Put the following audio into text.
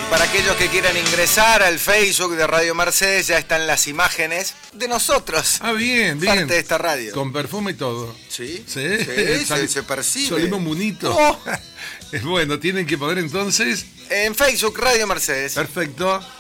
Para aquellos que quieran ingresar al Facebook de Radio Mercedes, ya están las imágenes de nosotros. Ah, bien, bien. Parte de esta radio. Con perfume y todo. Sí, Sí, se percibe. Salimos bonito. Oh. Bueno, tienen que poner entonces. En Facebook Radio Mercedes. Perfecto.